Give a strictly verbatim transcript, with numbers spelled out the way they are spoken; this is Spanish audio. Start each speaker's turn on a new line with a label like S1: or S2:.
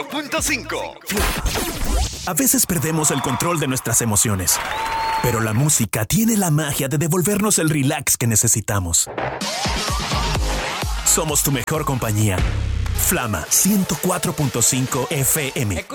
S1: cuatro punto cinco.
S2: A veces perdemos el control de nuestras emociones, pero la música tiene la magia de devolvernos el relax que necesitamos. Somos tu mejor compañía. Flama ciento cuatro punto cinco F M.